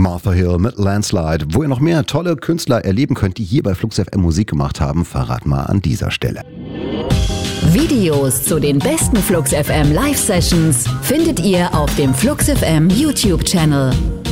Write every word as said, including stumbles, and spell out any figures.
Martha Hill mit Landslide. Wo ihr noch mehr tolle Künstler erleben könnt, die hier bei Flux F M Musik gemacht haben, verrat mal an dieser Stelle. Videos zu den besten Flux F M Live-Sessions findet ihr auf dem Flux F M YouTube-Channel.